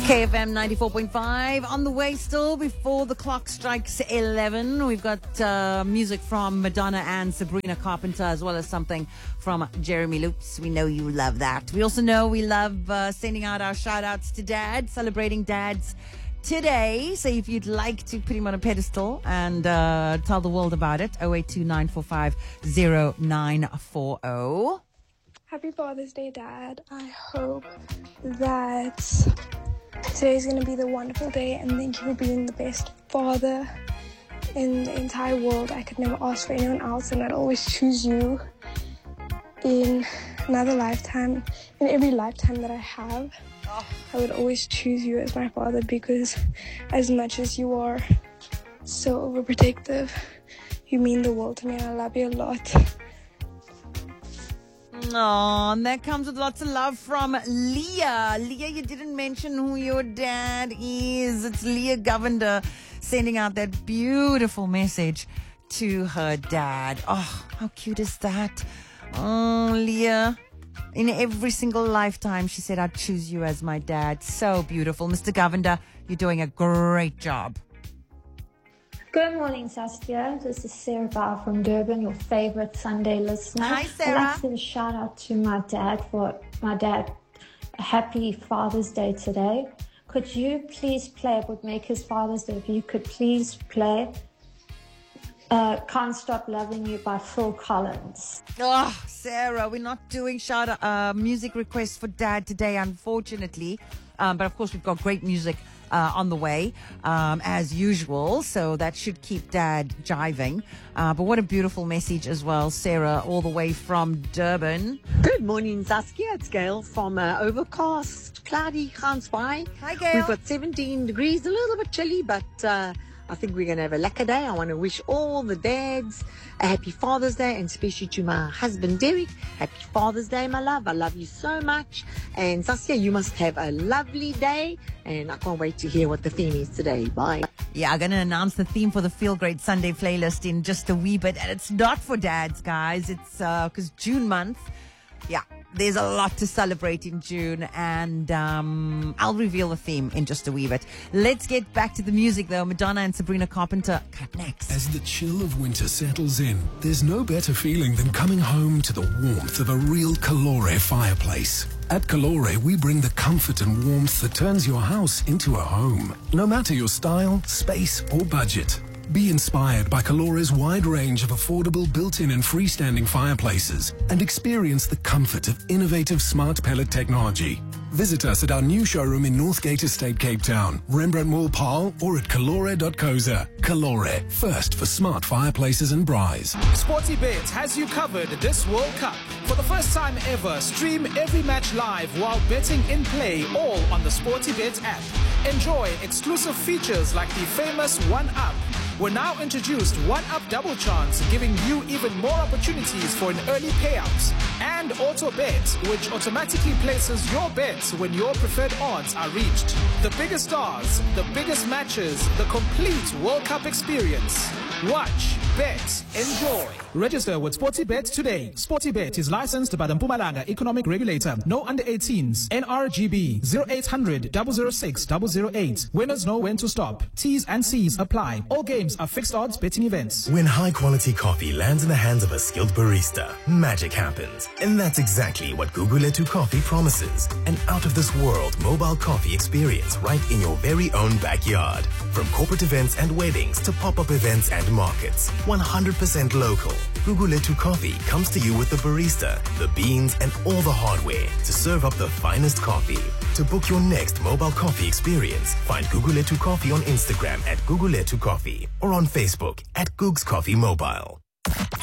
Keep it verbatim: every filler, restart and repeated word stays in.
K F M ninety-four point five on the way still before the clock strikes eleven. We've got uh, music from Madonna and Sabrina Carpenter, as well as something from Jeremy Loops. We know you love that. We also know we love uh, sending out our shout outs to dads, celebrating dads today. So if you'd like to put him on a pedestal and uh, tell the world about it, oh eight two nine four five oh nine four oh. Happy Father's Day, Dad. I hope that today's going to be the wonderful day, and thank you for being the best father in the entire world. I could never ask for anyone else, and I'd always choose you in another lifetime. In every lifetime that I have, I would always choose you as my father, because as much as you are so overprotective, you mean the world to me, and I love you a lot. Oh, and that comes with lots of love from Leah. Leah, you didn't mention who your dad is. It's Leah Govender sending out that beautiful message to her dad. Oh, how cute is that? Oh, Leah. In every single lifetime, she said, I'd choose you as my dad. So beautiful. Mister Govender, you're doing a great job. Good morning, Saskia. This is Sarah Bauer from Durban, your favorite Sunday listener. Hi, Sarah. I'd like to give a shout out to my dad for my dad. A happy Father's Day today. Could you please play? It would make his Father's Day if you could please play uh, "Can't Stop Loving You" by Phil Collins. Oh, Sarah, we're not doing shout out, uh, music requests for Dad today, unfortunately. Um, but of course, we've got great music Uh, on the way, um, as usual. So that should keep Dad jiving. Uh, but what a beautiful message as well, Sarah, all the way from Durban. Good morning, Saskia. It's Gail from uh, overcast, cloudy Gansbaai. Hi, Gail. We've got seventeen degrees, a little bit chilly, but uh, I think we're going to have a lekker day. I want to wish all the dads a happy Father's Day, and especially to my husband, Derek. Happy Father's Day, my love. I love you so much. And Saskia, you must have a lovely day, and I can't wait to hear what the theme is today. Bye. Yeah, I'm going to announce the theme for the Feel Great Sunday playlist in just a wee bit. And it's not for dads, guys. It's because uh, June month, yeah, there's a lot to celebrate in June. And um, I'll reveal the theme in just a wee bit. Let's get back to the music, though. Madonna and Sabrina Carpenter cut next. As the chill of winter settles in, there's no better feeling than coming home to the warmth of a real Calore fireplace. At Calore, we bring the comfort and warmth that turns your house into a home. No matter your style, space, or budget. Be inspired by Calore's wide range of affordable built-in and freestanding fireplaces and experience the comfort of innovative smart pellet technology. Visit us at our new showroom in Northgate Estate, Cape Town, Rembrandt Mall, Paarl, or at calore dot co za. Calore, first for smart fireplaces and braais. SportyBet has you covered this World Cup. For the first time ever, stream every match live while betting in play, all on the SportyBet app. Enjoy exclusive features like the famous One Up. We're now introduced One Up Double Chance, giving you even more opportunities for an early payout. And Auto Bet, which automatically places your bets when your preferred odds are reached. The biggest stars, the biggest matches, the complete World Cup experience. Watch, bet, enjoy. Register with SportyBet today. SportyBet is licensed by the Mpumalanga Economic Regulator. No under eighteens. N R G B zero eight hundred, double oh six, double oh eight. Winners know when to stop. T's and C's apply. All games are fixed odds betting events. When high quality coffee lands in the hands of a skilled barista, magic happens. And that's exactly what Guguletu Coffee promises. An out of this world mobile coffee experience right in your very own backyard. From corporate events and weddings to pop-up events and markets. one hundred percent local. Guguletu Coffee comes to you with the barista, the beans, and all the hardware to serve up the finest coffee. To book your next mobile coffee experience, find Guguletu Coffee on Instagram at Guguletu Coffee or on Facebook at Googs Coffee Mobile.